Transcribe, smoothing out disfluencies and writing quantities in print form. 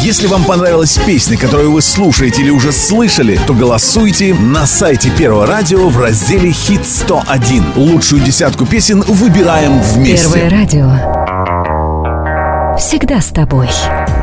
Если вам понравилась песня, которую вы слушаете или уже слышали, то голосуйте на сайте Первого радио в разделе «Хит 101». Лучшую десятку песен выбираем вместе. Первое радио. Всегда с тобой.